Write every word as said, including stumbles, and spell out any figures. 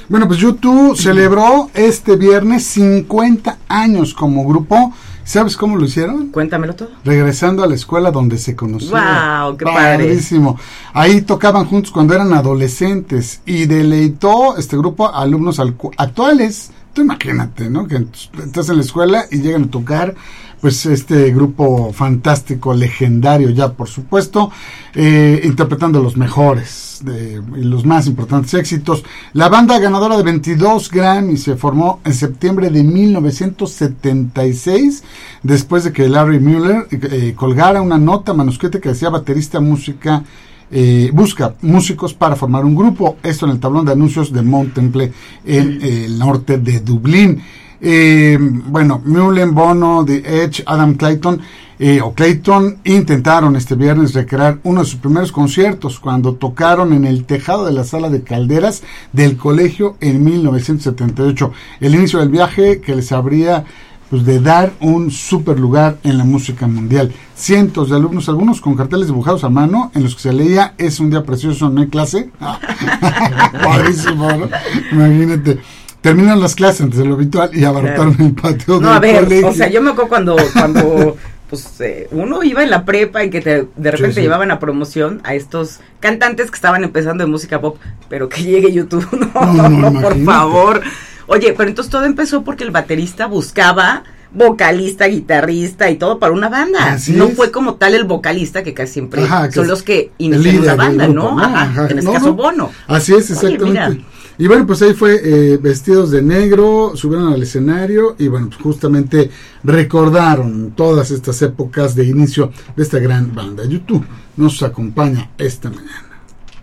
Bueno, pues U dos celebró este viernes cincuenta años como grupo. ¿Sabes cómo lo hicieron? Cuéntamelo todo. Regresando a la escuela donde se conocieron. ¡Wow! ¡Qué Padrísimo! padre! Ahí tocaban juntos cuando eran adolescentes y deleitó este grupo a alumnos al- actuales. Tú imagínate, ¿no? Que estás en la escuela y llegan a tocar, pues, este grupo fantástico, legendario ya, por supuesto, eh, interpretando los mejores de, y los más importantes éxitos. La banda ganadora de veintidós Grammy se formó en septiembre de mil novecientos setenta y seis, después de que Larry Mullen eh, colgara una nota manuscrita que decía baterista música Eh, busca músicos para formar un grupo, esto en el tablón de anuncios de Mount Temple en eh, el norte de Dublín. Eh, bueno, Mullen, Bono, The Edge, Adam Clayton eh, o Clayton intentaron este viernes recrear uno de sus primeros conciertos cuando tocaron en el tejado de la sala de calderas del colegio en mil novecientos setenta y ocho, el inicio del viaje que les habría pues de dar un super lugar en la música mundial. Cientos de alumnos, algunos con carteles dibujados a mano, en los que se leía "es un día precioso, no hay clase". Padrísimo, ¿no? Imagínate. Terminan las clases antes de lo habitual y abarrotaron el patio No, del a ver, colegio. o sea, yo me acuerdo cuando, cuando pues eh, uno iba en la prepa y que te, de repente Sí, sí. llevaban a promoción a estos cantantes que estaban empezando en música pop, pero que llegue YouTube, no, No, no, no, por imagínate. favor. Oye, pero entonces todo empezó porque el baterista buscaba vocalista, guitarrista y todo para una banda. Así no es. fue como tal el vocalista, que casi siempre Ajá, que son es los que el inician líder una del banda, grupo, ¿no? Ajá, Ajá. en este No, caso no. Bono. Así es, Oye, exactamente. mira. Y bueno, pues ahí fue eh, vestidos de negro, subieron al escenario y bueno, pues justamente recordaron todas estas épocas de inicio de esta gran banda. YouTube nos acompaña esta mañana.